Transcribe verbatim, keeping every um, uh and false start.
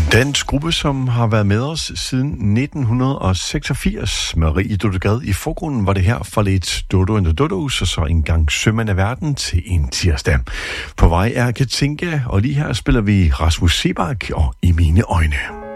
dansk gruppe, som har været med os siden nitten seksogfirs. Marie Dodogad i forgrunden var det her for lidt Dodo and the Dodos, og så en gang Sømand af verden til en tirsdag. På vej er Katinka, og lige her spiller vi Rasmus Sebak og I mine øjne.